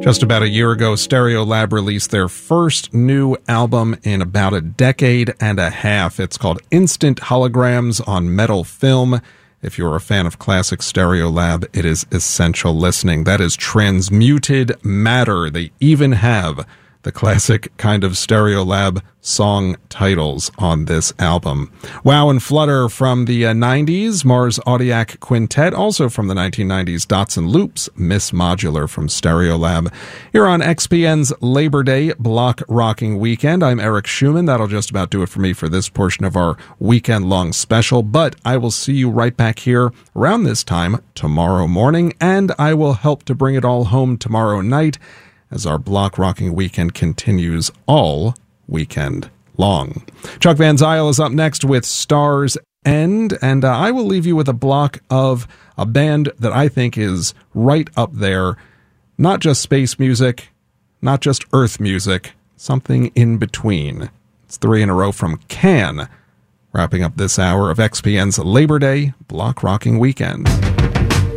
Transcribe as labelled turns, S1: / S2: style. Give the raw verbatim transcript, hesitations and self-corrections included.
S1: Just about a year ago, Stereolab released their first new album in about a decade and a half. It's called Instant Holograms on Metal Film. If you're a fan of classic Stereolab, it is essential listening. That is Transmuted Matter. They even have the classic kind of Stereolab song titles on this album. Wow and Flutter from the uh, nineties, Mars Audiac Quintet, also from the nineteen nineties, Dots and Loops, Miss Modular from Stereolab. Here on X P N's Labor Day Block Rocking Weekend, I'm Eric Schumann. That'll just about do it for me for this portion of our weekend-long special, but I will see you right back here around this time tomorrow morning, and I will help to bring it all home tomorrow night as our Block Rocking Weekend continues all weekend long. Chuck Van Zyl is up next with Star's End, and uh, I will leave you with a block of a band that I think is right up there. Not just space music, not just Earth music, something in between. It's three in a row from Can, wrapping up this hour of X P N's Labor Day Block Rocking Weekend.